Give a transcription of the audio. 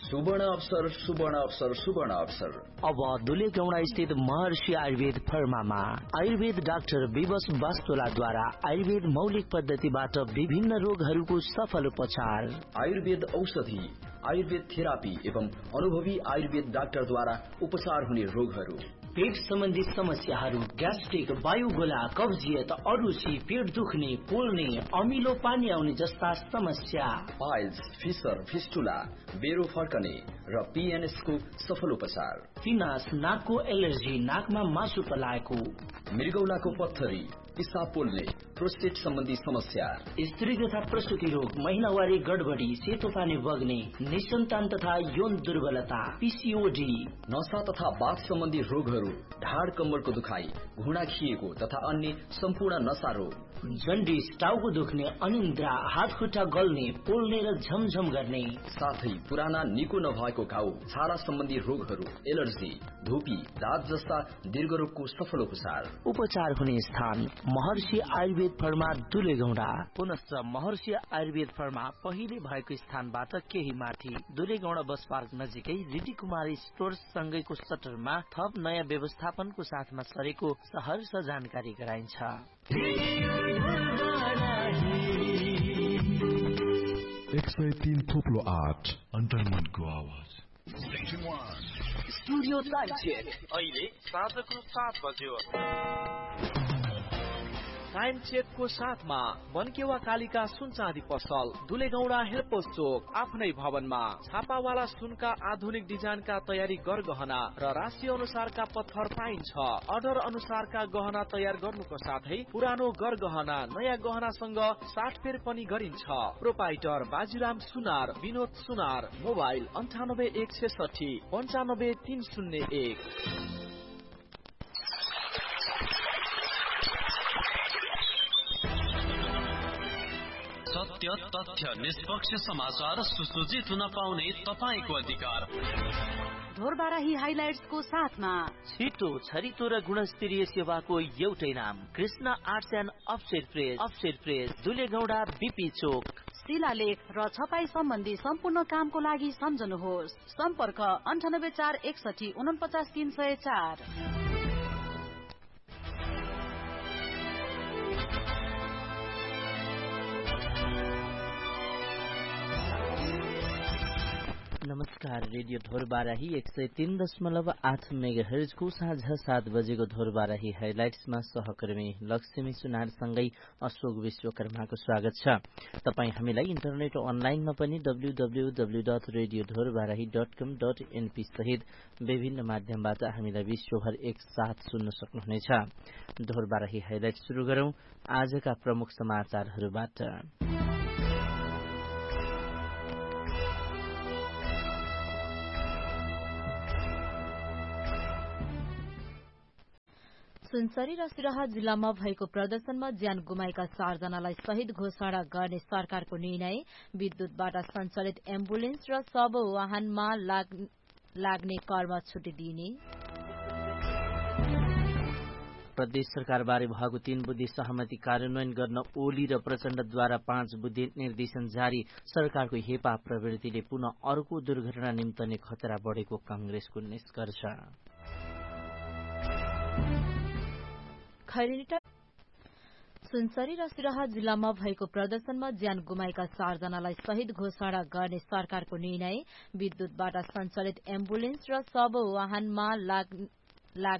सुवर्ण अवसर सुवर्ण अवसर सुवर्ण अवसर। अब दुलेगौंडा स्थित महर्षि आयुर्वेद फर्मामा आयुर्वेद डाक्टर विवश वास्तोलाद्वारा आयुर्वेद मौलिक पद्धतिबाट विभिन्न रोगहरूको सफल उपचार। आयुर्वेद औषधि, आयुर्वेद थेरापी एवं अनुभवी आयुर्वेद डाक्टरद्वारा उपचार हुने रोगहरू, पेट सम्बन्धी समस्याहरू, ग्यास्ट्रिक, वायुगोला, कब्जियत, अरुची, पेट दुख्ने, पोल्ने, अमिलो पानी आउने जस्ता समस्या, पाइल्स, फिसर, फिस्टुला, बेरो फर्कने र पीएनएस को सफल उपचार, पिनास, नाकको एलर्जी, नाकमा मासु पलाएको, मृगौलाको पत्थरी, पिसाब पोल्ने, प्रोस्टेट सम्बन्धी समस्या, स्त्री तथा प्रसूति रोग, महिनावारी गडबडी, सेतो पानी बग्ने, निसन्तान तथा यौन दुर्बलता, पीसीओडी, नशा तथा बाथ सम्बन्धी रोगहरू, ढाड कम्मरको दुखाइ, घुँडा खिएको तथा अन्य सम्पूर्ण नशा रोग, जन्डिस, टाउको दुख्ने, अनिन्द्रा, हात खुट्टा गल्ने, पोल्ने र झमझम गर्ने, साथै पुराना निको नभएको घाउ, छाला सम्बन्धी रोगहरू, एलर्जी, धुपी, दाँत जस्ता दीर्घरोगको सफल उपचार हुने स्थान महर्षि आयुर्वेद फर्मा दुलेगौंडा। पुनश्च महर्षि आयुर्वेद फर्मा पहिले भएको स्थानबाट केही माथि दुलेगौंडा बस पार्क नजिकै रिडी कुमारी स्टोर्स सँगैको सटरमा थप नयाँ व्यवस्थापनको साथमा सरेको सहर्ष जानकारी गराइन्छ। 103.8 अन्तर्मनको आवाज। स्टुडियो टाइम चेक अहिले साँझको 7 बज्यो। टाइम चेकको साथमा बनकेवा कालिका सुन चाँदी पसल, दुलेगौंडा हेडपोस्ट चोक, आफ्नै भवनमा छापावाला सुनका आधुनिक डिजाइनका तयारी गरगहना र राशि अनुसारका पत्थर पाइन्छ। अर्डर अनुसारका गहना तयार गर्नुको साथै पुरानो गरगहना नयाँ गहनासँग साटफेर पनि गरिन्छ। प्रोपाइटर बाजीराम सुनार, विनोद सुनार, मोबाइल 9816 95301। सत्य, तथ्य, निष्पक्ष समाचार सुसज्जित हुन पाउने तपाईको अधिकार। ढोरबाराही हाइलाइट्सको साथमा छिटो, छरितो र गुणस्तरीय सेवाको एउटै नाम Krishna arts and offset press Dulegaunda BP चोक। शिलालेख र छपाई सम्बन्धी सम्पूर्ण कामको लागि सम्झनुहोस्। सम्पर्क 98 461 49 304। नमस्कार, रेडियो ढोरबाराही 103.8 मेगाहर्ज को साँझ 7 बजेको ढोरबाराही हाइलाइट्समा सहकर्मी लक्ष्मी सुनारसँगै अशोक विश्वकर्माको स्वागत छ। तपाई हामीलाई इन्टरनेट अनलाइनमा पनि www.radiodhorbarahi.com.np सहित विभिन्न माध्यमबाट हामीलाई विश्वभर एक साथ सुन्न सक्नुहुनेछ। ढोरबाराही हाइलाइट सुरु गरौं आजका प्रमुख समाचारहरूबाट। सुनसरी र सिराहा जिल्लामा भएको प्रदर्शनमा ज्यान गुमाएका 4 जनालाई शहीद घोषणा गर्ने सरकारको निर्णय, विद्युतबाट सञ्चालित एम्बुलेन्स र सब वाहनमा लाग्ने करमा छुट दिइने, प्रदेश सरकारबारे भएको 3 बुँदे सहमति कार्यान्वयन गर्न ओली र प्रचण्डद्वारा 5 बुँदे निर्देशन जारी, सरकारको हेपा प्रवृत्तिले पुनः अर्को दुर्घटना निम्तने खतरा बढेको कांग्रेसको निष्कर्ष। सुनसरी र सिराहा जिल्लामा भएको प्रदर्शनमा ज्यान गुमाएका 4 जनालाई शहीद घोषणा गर्ने सरकारको निर्णय, विद्युतबाट सञ्चालित एम्बुलेन्स र सब वाहनमा लाग्ने